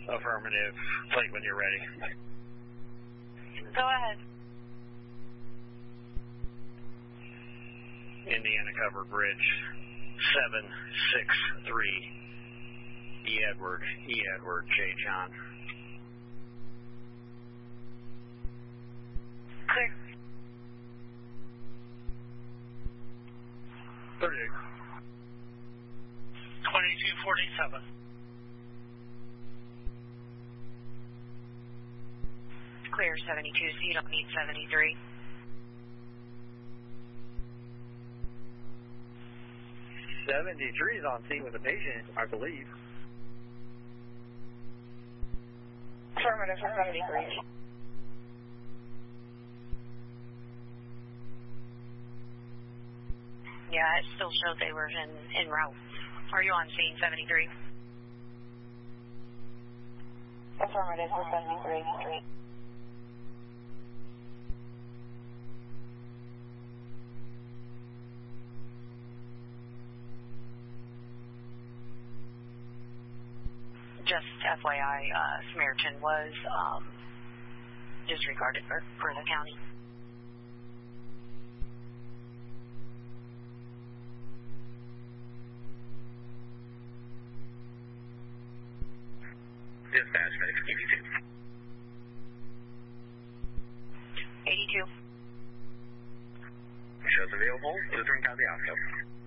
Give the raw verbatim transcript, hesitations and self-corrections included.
Affirmative. Plate when you're ready. Go ahead. Indiana Covered Bridge seven six three. E. Edward, E. Edward, J. John. Clear. thirty-eight. twenty-two forty-seven. Clear seventy-two, so you don't need seventy-three. seventy-three is on scene with a patient, I believe. Affirmative for seventy-three. Yeah, it still showed they were in, en route. Are you on scene seventy-three? Affirmative for seventy-three. Just F Y I, uh, Samaritan was um, disregarded for, for the county. Dispatch, medic eighty-two. eighty-two. Shows available. Lutheran copy, Oscar.